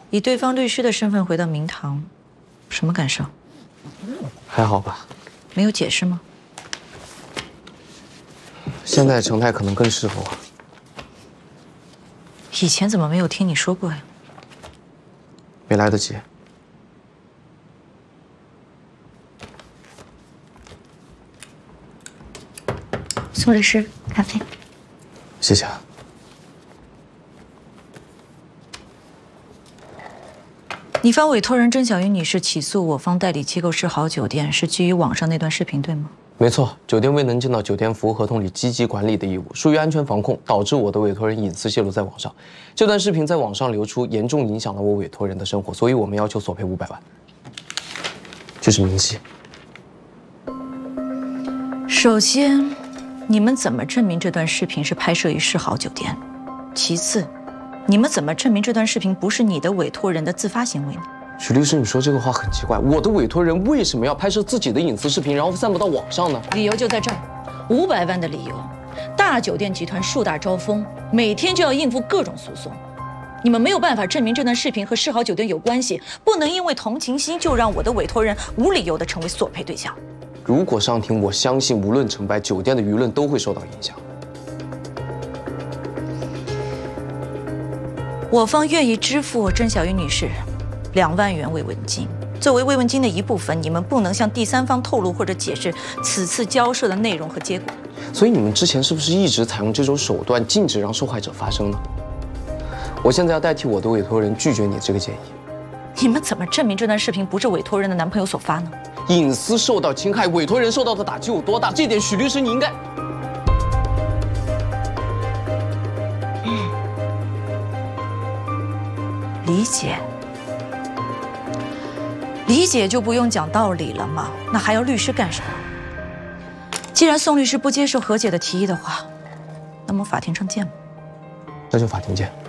以对方律师的身份回到明堂，什么感受？ 还好吧。 没有解释吗？ 现在程态可能更适合我。 以前怎么没有听你说过呀？ 没来得及。 宋律师，咖啡。 谢谢啊。 你方委托人甄小云女士起诉我方代理机构世豪酒店，是基于网上那段视频，对吗？ 没错，酒店未能尽到酒店服务合同里积极管理的义务，疏于安全防控，导致我的委托人隐私泄露在网上。这段视频在网上流出，严重影响了我委托人的生活，所以我们要求索赔500万。这是明细。 首先，你们怎么证明这段视频是拍摄于世豪酒店？其次，你们怎么证明这段视频不是你的委托人的自发行为呢？ 许律师，你说这个话很奇怪。我的委托人为什么要拍摄自己的隐私视频，然后散布到网上呢？ 理由就在这儿，500万的理由。大酒店集团树大招风，每天就要应付各种诉讼。你们没有办法证明这段视频和世豪酒店有关系，不能因为同情心就让我的委托人无理由的成为索赔对象。 如果上庭，我相信无论成败，酒店的舆论都会受到影响。 我方愿意支付甄小云女士2万元慰问金。作为慰问金的一部分，你们不能向第三方透露或者解释此次交涉的内容和结果。 所以你们之前是不是一直采用这种手段，禁止让受害者发声呢？我现在要代替我的委托人拒绝你这个建议。 你们怎么证明这段视频不是委托人的男朋友所发呢？ 隐私受到侵害，委托人受到的打击有多大？这点许律师你应该…… 理解，理解就不用讲道理了嘛，那还要律师干什么？既然宋律师不接受和解的提议的话，那么法庭上见吧。 那就法庭见。